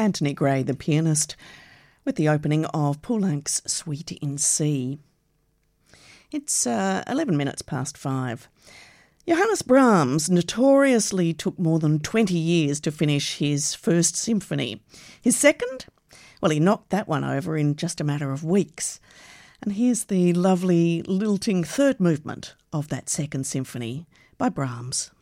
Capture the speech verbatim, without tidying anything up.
Anthony Gray, the pianist, with the opening of Poulenc's Suite in C. It's uh, eleven minutes past five. Johannes Brahms notoriously took more than twenty years to finish his first symphony. His second? Well, he knocked that one over in just a matter of weeks. And here's the lovely lilting third movement of that second symphony by Brahms.